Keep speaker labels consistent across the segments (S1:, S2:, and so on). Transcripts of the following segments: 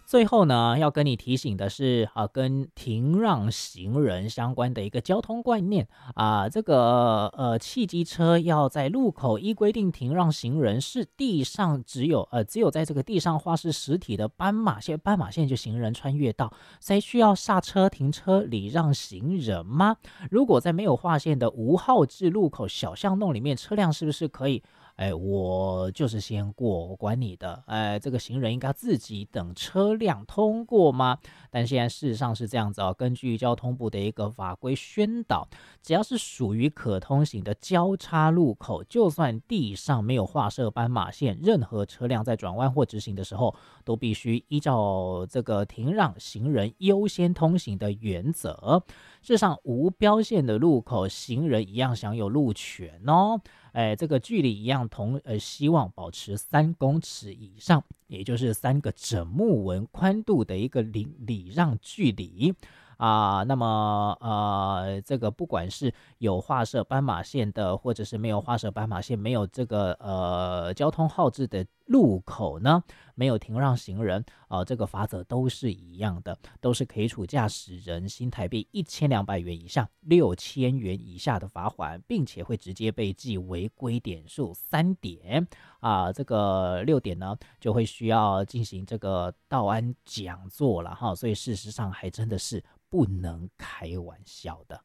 S1: 最后呢，要跟你提醒的是跟停让行人相关的一个交通观念这个汽机车要在路口依规定停让行人，是地上只有在这个地上画是实体的斑马线，斑马线就行人穿越道，才需要刹车停车礼让行人吗？如果在没有划线的无号志路口小巷弄里面，车辆是不是可以我就是先过，我管你的，这个行人应该自己等车辆通过吗？但现在事实上是这样子根据交通部的一个法规宣导，只要是属于可通行的交叉路口，就算地上没有画设斑马线，任何车辆在转弯或直行的时候，都必须依照这个停让行人优先通行的原则。事实上，无标线的路口，行人一样享有路权哦。这个距离一样希望保持3公尺以上，也就是3个整木纹宽度的一个礼让距离那么这个不管是有画设斑马线的，或者是没有画设斑马线，没有这个交通号志的路口呢，没有停让行人这个罚则都是一样的，都是可以处驾驶人新台币1200元以上6000元以下的罚款，并且会直接被记违规点数3点这个6点呢就会需要进行这个道安讲座了哈，所以事实上还真的是不能开玩笑的。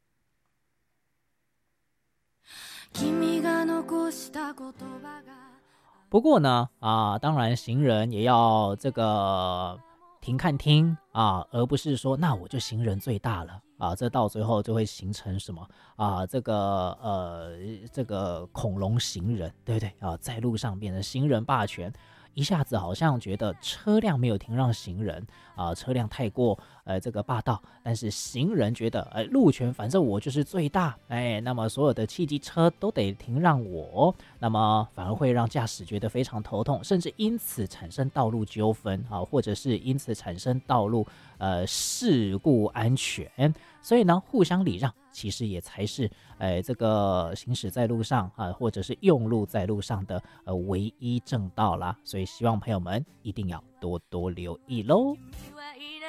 S1: 不过呢当然行人也要这个停看听而不是说那我就行人最大了这到最后就会形成什么这个恐龙行人，对不对在路上变成行人霸权，一下子好像觉得车辆没有停让行人车辆太过这个霸道，但是行人觉得路权反正我就是最大那么所有的汽机车都得停让我，那么反而会让驾驶觉得非常头痛，甚至因此产生道路纠纷或者是因此产生道路事故安全。所以呢，互相礼让其实也才是这个行驶在路上或者是用路在路上的唯一正道啦。所以希望朋友们一定要多多留意咯。